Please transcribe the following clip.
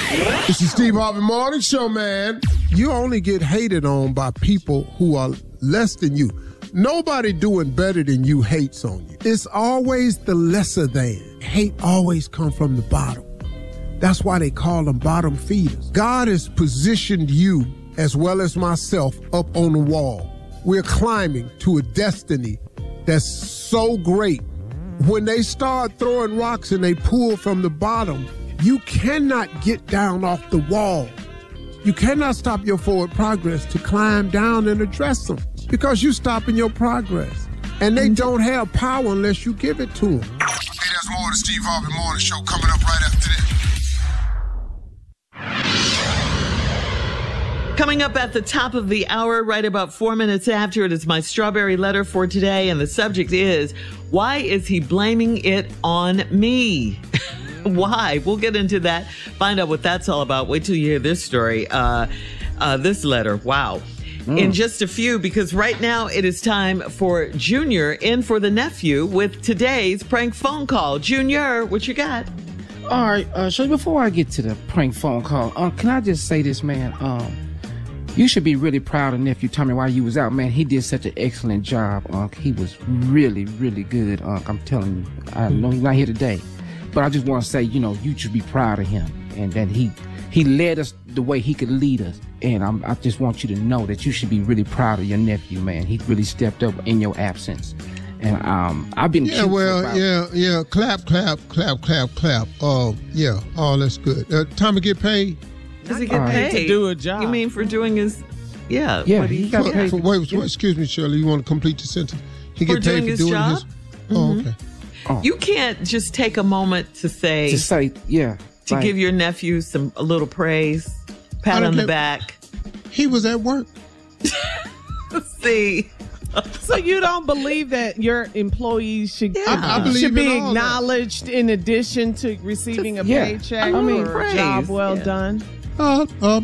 It's the Steve Harvey Morning Show, man. You only get hated on by people who are less than you. Nobody doing better than you hates on you. It's always the lesser than. Hate always come from the bottom. That's why they call them bottom feeders. God has positioned you, as well as myself, up on the wall. We're climbing to a destiny that's so great. When they start throwing rocks and they pull from the bottom, you cannot get down off the wall. You cannot stop your forward progress to climb down and address them because you're stopping your progress. And they don't have power unless you give it to them. Hey, there's more of the Steve Harvey Morning Show coming up right after this. Coming up at the top of the hour, right about 4 minutes after, it is my strawberry letter for today. And the subject is, why is he blaming it on me? Why? We'll get into that. Find out what that's all about. Wait till you hear this story. This letter. Wow. In just a few, because right now it is time for Junior in for the nephew with today's prank phone call. Junior, what you got? All right, so before I get to the prank phone call, can I just say this, man? You should be really proud of nephew Tommy while you was out, man. He did such an excellent job, He was really, really good, I'm telling you. I know he's not here today, but I just want to say, you should be proud of him and that he led us the way he could lead us. And I just want you to know that you should be really proud of your nephew, man. He really stepped up in your absence. And I've been Clap. Yeah, oh, that's good. Tommy get paid? Does he get paid to do a job? You mean for doing his? Yeah. Yeah, he got paid. Wait, excuse me, Shirley. You want to complete the sentence? He For get paid doing for his doing job? his. Oh, okay. Oh. You can't just take a moment to say yeah, to like, give your nephew a little praise, pat on the back. He was at work. See. So you don't believe that your employees should, I believe should be in all acknowledged in addition to receiving a paycheck? I mean, job well praise, done.